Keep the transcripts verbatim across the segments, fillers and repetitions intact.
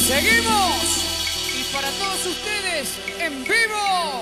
¡Seguimos! Y para todos ustedes, en vivo.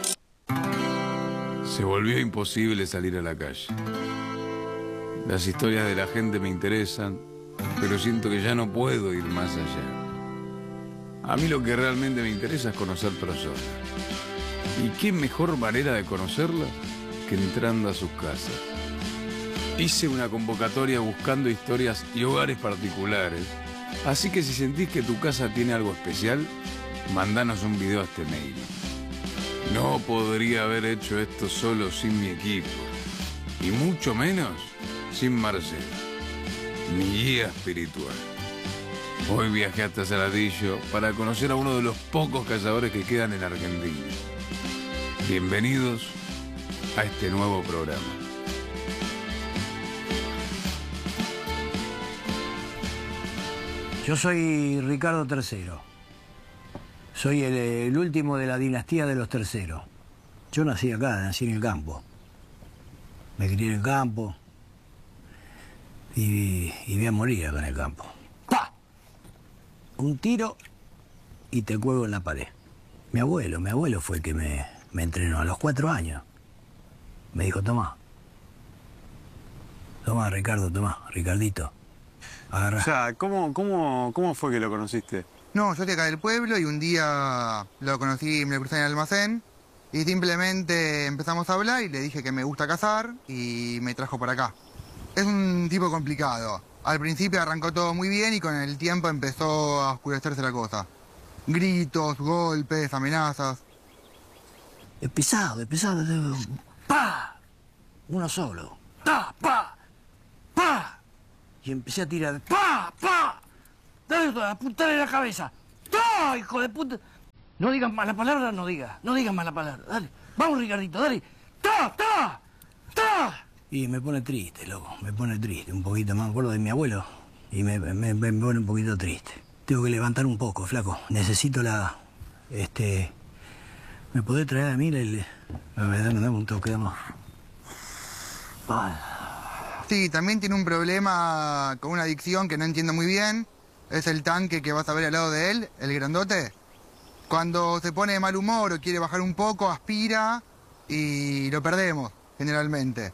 Se volvió imposible salir a la calle. Las historias de la gente me interesan, pero siento que ya no puedo ir más allá. A mí lo que realmente me interesa es conocer personas. ¿Y qué mejor manera de conocerlas que entrando a sus casas? Hice una convocatoria buscando historias y hogares particulares. Así que si sentís que tu casa tiene algo especial, mandanos un video a este mail. No podría haber hecho esto solo sin mi equipo. Y mucho menos sin Marcelo, mi guía espiritual. Hoy viajé hasta Saladillo para conocer a uno de los pocos cazadores que quedan en Argentina. Bienvenidos a este nuevo programa. Yo soy Ricardo tercero. Soy el, el último de la dinastía de los terceros. Yo nací acá, nací en el campo. Me crié en el campo y, y voy a morir acá en el campo. ¡Pah! Un tiro y te cuelgo en la pared. Mi abuelo, mi abuelo fue el que me, me entrenó a los cuatro años. Me dijo, tomá. Tomá, Ricardo, tomá, Ricardito. Agarra. O sea, ¿cómo, cómo, ¿cómo fue que lo conociste? No, yo estoy acá del pueblo y un día lo conocí, me lo crucé en el almacén y simplemente empezamos a hablar y le dije que me gusta cazar y me trajo para acá. Es un tipo complicado. Al principio arrancó todo muy bien y con el tiempo empezó a oscurecerse la cosa. Gritos, golpes, amenazas. Es pesado, es pesado. ¡Pah! Uno solo. ¡Ta! ¡Pa! ¡Pa! Y empecé a tirar. ¡Pa! ¡Pa! ¡Dale, apuntale la cabeza! ¡Ta! ¡Hijo de puta! No digas más la palabra, no digas. No digas más la palabra. Dale. Vamos, Ricardito, dale. ¡Ta! ¡Ta! ¡Ta! Y me pone triste, loco. Me pone triste. Un poquito más. Me acuerdo de mi abuelo. Y me, me, me pone un poquito triste. Tengo que levantar un poco, flaco. Necesito la... Este... ¿Me podés traer a mí el...? A ver, dame un toque, dame. Ay. Sí, también tiene un problema con una adicción que no entiendo muy bien. Es el tanque que vas a ver al lado de él, el grandote. Cuando se pone de mal humor o quiere bajar un poco, aspira y lo perdemos, generalmente.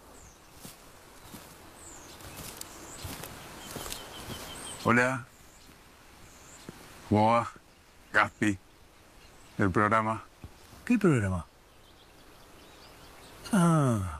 Hola. ¿Cómo va? Gaspi, del programa. ¿Qué programa? Ah.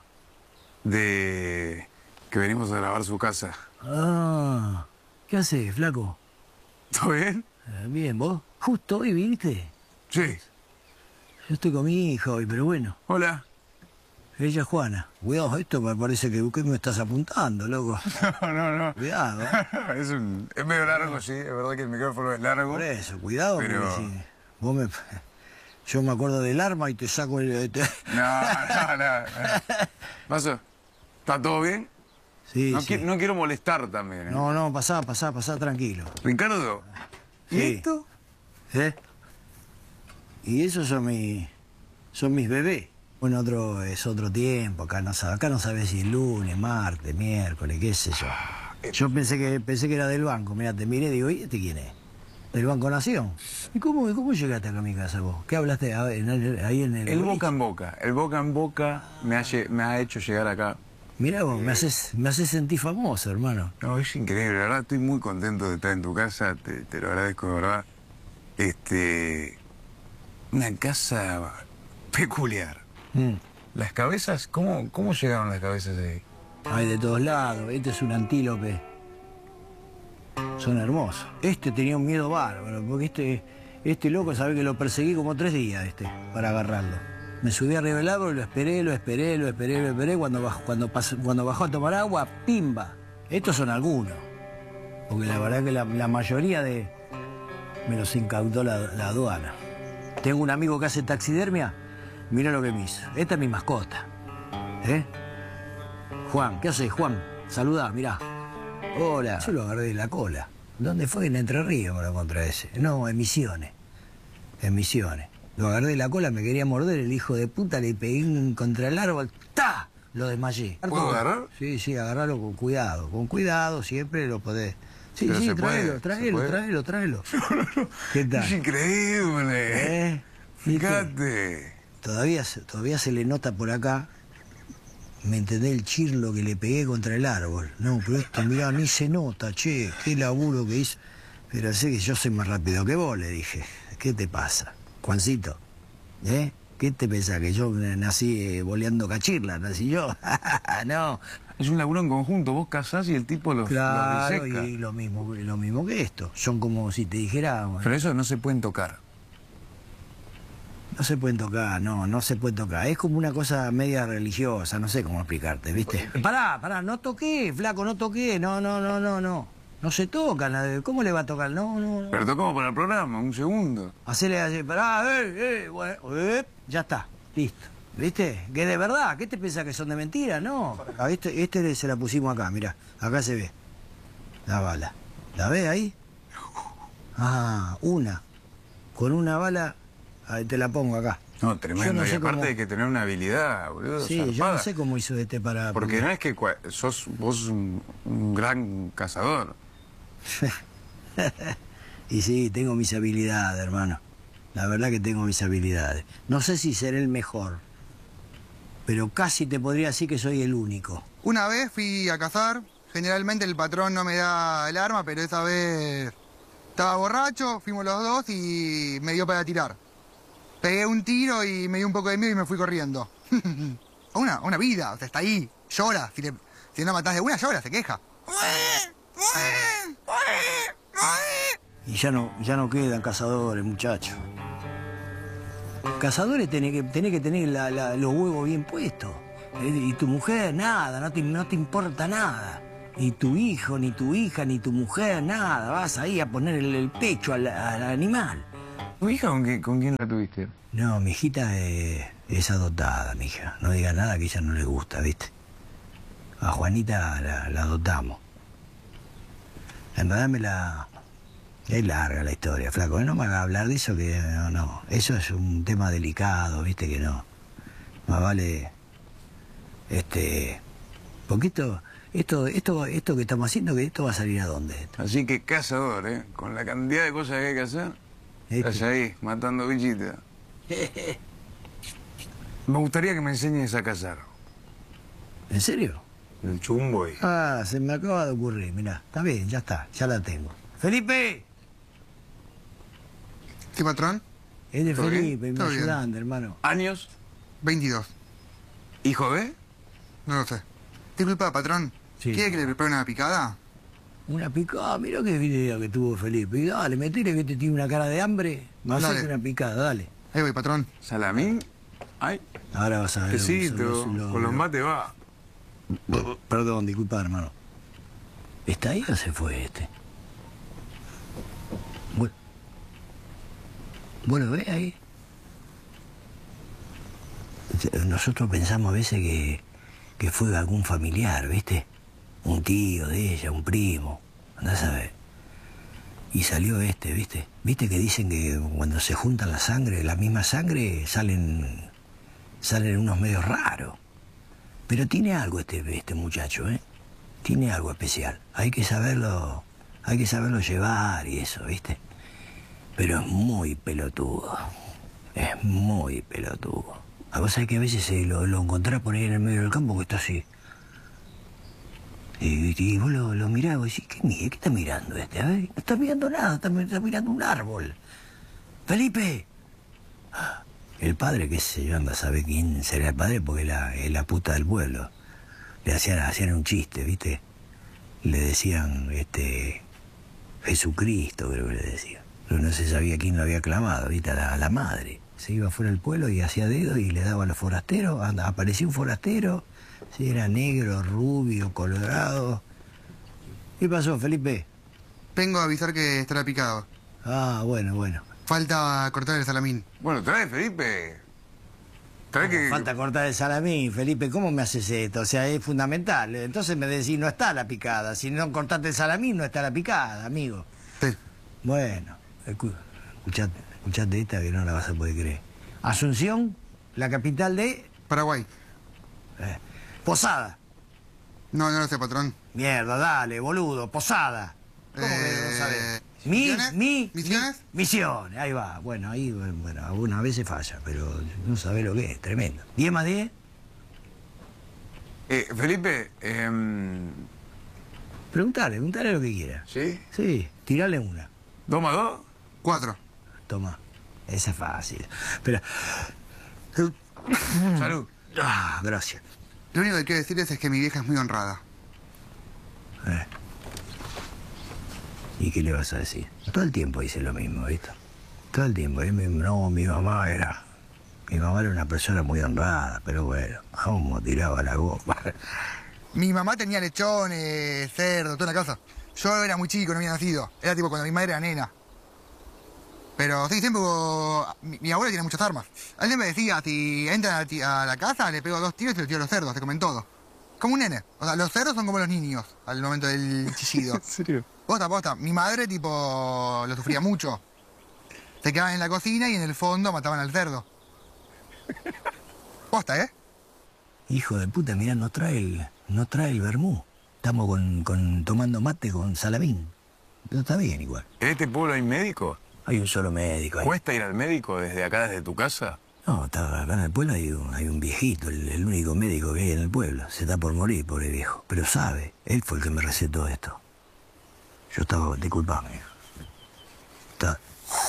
De... que venimos a grabar su casa. Ah. ¿Qué haces, flaco? ¿Todo bien? Eh, bien, ¿vos? Justo hoy viniste. Sí. Yo estoy con mi hija hoy, pero bueno. Hola. Ella es Juana. Cuidado, esto me parece que, que me estás apuntando, loco. No, no, no. Cuidado, ¿eh? es, un, es medio largo, sí. Es verdad que el micrófono es largo. Por eso, cuidado, pero... porque si vos me... Yo me acuerdo del arma y te saco el... Te... No, no, no. ¿Paso? ¿Está todo bien? Sí, no, sí. qui no quiero molestar también, ¿eh? No, no, pasá, pasá, pasá tranquilo. Ricardo, ¿y Sí. esto? ¿Eh? Y esos son mis... son mis bebés. Bueno, otro es otro tiempo, acá no, acá no sabes si es lunes, martes, miércoles, qué sé yo. Yo pensé que pensé que era del banco, mirá, te miré y digo, ¿y este quién es? ¿Del Banco Nación? ¿Y cómo, cómo llegaste acá a mi casa vos? ¿Qué hablaste ahí en el, ahí en el... El boca en boca, el boca en boca me ha, me ha hecho llegar acá. Mirá vos, me haces, me haces sentir famoso, hermano. No, es increíble, la verdad estoy muy contento de estar en tu casa, te, te lo agradezco de verdad. Este... Una casa peculiar. Mm. Las cabezas, ¿cómo, cómo llegaron las cabezas de ahí? Hay de todos lados, este es un antílope. Son hermosos. Este tenía un miedo bárbaro, porque este, este loco, sabe que lo perseguí como tres días, este, para agarrarlo. Me subí arriba del árbol, lo esperé, lo esperé, lo esperé, lo esperé. Cuando bajó, cuando pasó, cuando bajó a tomar agua, ¡pimba! Estos son algunos. Porque la verdad que la, la mayoría de... me los incautó la, la aduana. Tengo un amigo que hace taxidermia. Mira lo que me hizo. Esta es mi mascota. ¿Eh? Juan, ¿qué haces, Juan? Saludá, mirá. Hola. Yo lo agarré de la cola. ¿Dónde fue? En Entre Ríos me lo encontré ese. No, en Misiones. En Misiones. Lo agarré de la cola, me quería morder, el hijo de puta, le pegué contra el árbol. ¡Ta! Lo desmayé. ¿Puedo agarrar? Sí, sí, agarrarlo con cuidado. Con cuidado, siempre lo podés Sí, Pero sí, se tráelo, puede, tráelo, se puede. tráelo, tráelo. ¿Qué tal? Es increíble. ¿Eh? ¿Viste? Fíjate. Todavía, se- todavía se le nota por acá, ¿me entendés? El chirlo que le pegué contra el árbol. No, pero esto, mirá, ni se nota, che, qué laburo que hizo. Pero sé que yo soy más rápido que vos, le dije. ¿Qué te pasa? Juancito, ¿eh? ¿Qué te pensás? Que yo nací eh, boleando cachirla, nací yo. No, Es un laburo en conjunto. Vos casás y el tipo los, claro, los diseca. y lo mismo, lo mismo que esto. Son como si te dijera, bueno, Pero eso no se pueden tocar. no se pueden tocar, no, no se puede tocar. Es como una cosa media religiosa, no sé cómo explicarte, ¿viste? Pará, pará, no toqué, flaco, no toqué, no, no, no, no, no. No se toca, la- ¿cómo le va a tocar? No, no, no. Pero tocamos para el programa, un segundo. Hacele así, pará, eh, eh, bueno, eh, ya está, listo. ¿Viste? Que de verdad, ¿qué te pensás que son de mentira? No. A este, este se la pusimos acá, mirá, acá se ve. La bala. ¿La ves ahí? Ah, una. Con una bala, ahí te la pongo acá. No, Yo tremendo. no y sé aparte cómo- hay que tener una habilidad, boludo. Sí, yo no zarpada. sé cómo hizo este para... Porque no es que cua- sos vos un, un gran cazador. Y sí, tengo mis habilidades, hermano. La verdad que tengo mis habilidades. No sé si seré el mejor, pero casi te podría decir que soy el único. Una vez fui a cazar, generalmente el patrón no me da el arma, pero esa vez estaba borracho, fuimos los dos y me dio para tirar. Pegué un tiro y me dio un poco de miedo y me fui corriendo. una, una vida, o sea, está ahí, llora. Si, le, si no matás de una, llora, se queja. Y ya no, ya no quedan cazadores, muchachos. Cazadores tenés que, tenés que tener la- la- los huevos bien puestos. Eh, Y tu mujer, nada, no te, no te importa nada. Ni tu hijo, ni tu hija, ni tu mujer, nada. Vas ahí a poner el, el pecho al, al animal. ¿Tu hija con, qué- con quién la tuviste? No, mi hijita es, es adoptada, mi hija. No diga nada que a ella no le gusta, ¿viste? A Juanita la, la adoptamos. En verdad me la... Es larga la historia, flaco. No me hagas hablar de eso que no, no. Eso es un tema delicado, ¿viste? Que no. Más vale... Este... Poquito... Esto, esto, esto que estamos haciendo, que esto va a salir a dónde. Así que cazador, ¿eh? Con la cantidad de cosas que hay que hacer. Este. Estás ahí, matando bichitas. Me gustaría que me enseñes a cazar. ¿En serio? El chumbo y... Ah, se me acaba de ocurrir, mirá. Está bien, ya está, ya la tengo. ¡Felipe! ¿Qué patrón? Es de ¿Todo bien? Felipe, mi Todo bien. ayudante, hermano. ¿Años? veintidós. ¿Hijo de? No lo sé. Disculpa, patrón. Sí. ¿Quiere que le prepare una picada? Una picada, mirá qué video que tuvo Felipe. Y dale, metele que te tiene una cara de hambre. Vas a Dale. hacer una picada, dale. Ahí voy, patrón. ¿Salamín? Ay, Ahora vas a ver. quesito. los- los- Con los mates va. Perdón, disculpa, hermano. ¿Está ahí o se fue este? Bueno. Bueno, ve ahí. Nosotros pensamos a veces que, que fue algún familiar, ¿viste? Un tío de ella, un primo. Andás a ver. Y salió este, ¿viste? ¿Viste que dicen que cuando se juntan la sangre, la misma sangre, salen, salen unos medios raros? Pero tiene algo este, este muchacho, ¿eh? Tiene algo especial. Hay que saberlo, hay que saberlo llevar y eso, ¿viste? Pero es muy pelotudo. Es muy pelotudo. A vos sabés que a veces eh, lo, lo encontrás por ahí en el medio del campo que está así. Y, y vos lo, lo mirás y vos decís, ¿qué, mira? ¿Qué está mirando este? A ver, no está mirando nada, está, está mirando un árbol. ¡Felipe! El padre, qué sé yo, anda a saber quién será el padre porque es la, es la puta del pueblo. Le hacían, hacían un chiste, ¿viste? Le decían, este, Jesucristo, creo que le decían. Pero no se sabía quién lo había clamado, ¿viste? A la, a la madre. Se iba fuera del pueblo y hacía dedo y le daba a los forasteros. Anda, aparecía un forastero, sí, era negro, rubio, colorado. ¿Qué pasó, Felipe? Vengo a avisar que estará picado. Ah, bueno, bueno. Falta cortar el salamín. Bueno, trae, Felipe. Trae que... Falta cortar el salamín, Felipe, ¿cómo me haces esto? O sea, es fundamental. Entonces me decís, no está la picada. Si no cortaste el salamín, no está la picada, amigo. Sí. Bueno, escu- escuchate, escuchate esta que no la vas a poder creer. Asunción, la capital de Paraguay. eh, Posada. No, no lo sé, patrón. Mierda, dale, boludo, Posada. ¿Cómo que no Eh, sabes? Mi, ¿Misiones? mi, ¿Misiones? mi- misiones, ahí va. Bueno, ahí, bueno, algunas veces falla, pero no sabés lo que es, tremendo. ¿diez más diez? Eh, Felipe, em, Preguntale, preguntale lo que quiera. ¿sí? Sí, tirale una. ¿Dos más dos? Cuatro. Toma, esa es fácil. Espera. Salud. Ah, gracias. Lo único que quiero decirles es que mi vieja es muy honrada. Eh. ¿Y qué le vas a decir? Todo el tiempo dice lo mismo, ¿viste? Todo el tiempo. ¿eh? Mi- No, mi mamá era... Mi mamá era una persona muy honrada, pero bueno, cómo tiraba la goma. Mi mamá tenía lechones, cerdo, toda la casa. Yo era muy chico, no había nacido. Era tipo cuando mi madre era nena. Pero sí, siempre hubo... Mi, mi abuela tiene muchas armas. Alguien me decía, si entran a, ti- a la casa, le pego dos tiros y le tiro a los cerdos, se comen todo. Como un nene. O sea, los cerdos son como los niños al momento del chillido. ¿En serio? Posta, posta. Mi madre, tipo, lo sufría mucho. Se quedaban en la cocina y en el fondo mataban al cerdo. Posta, ¿eh? Hijo de puta, mirá, no trae el, no trae el vermú. Estamos con, con, tomando mate con salamín. Pero está bien igual. ¿En este pueblo hay médico? Hay un solo médico ahí. ¿Cuesta ir al médico desde acá, desde tu casa? No, está acá en el pueblo hay un, hay un viejito, el, el único médico que hay en el pueblo. Se está por morir, pobre viejo. Pero sabe, él fue el que me recetó esto. Yo estaba, disculpame. Está...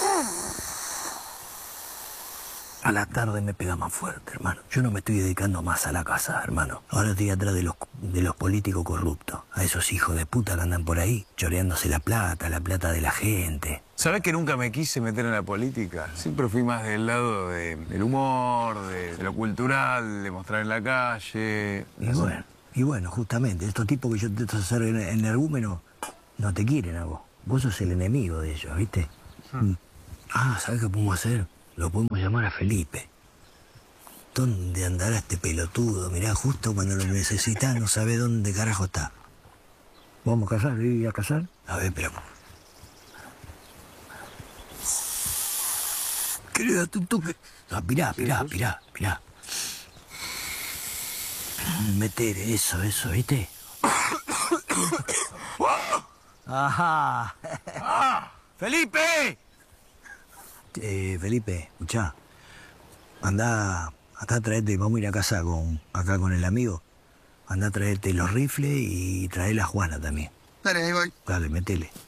A la tarde me pega más fuerte, hermano. Yo no me estoy dedicando más a la casa, hermano. Ahora estoy atrás de los, de los políticos corruptos. A esos hijos de puta que andan por ahí, choreándose la plata, la plata de la gente. ¿Sabés que nunca me quise meter en la política? Siempre fui más del lado de- del humor, de, de lo cultural, de mostrar en la calle. Y No sé. bueno, y bueno, justamente, estos tipos que yo intento hacer en energúmeno no te quieren a vos. Vos sos el enemigo de ellos, ¿viste? Mm. Ah, ¿sabés qué podemos hacer? Lo podemos llamar a Felipe. ¿Dónde andará este pelotudo? Mirá, justo cuando lo necesitas no sabe dónde carajo está. ¿Vamos a casar? ¿Y a casar? A ver, pero... Querida, tú toque. Ah, pirá, pirá, pirá, pirá. Meter eso, eso, ¿viste? ¡Ajá! ¡Felipe! Eh, Felipe, escuchá. Andá, acá traete, vamos a ir a casa con, acá con el amigo. Andá a traerte los rifles y trae la Juana también. Dale, ahí voy. Dale, metele.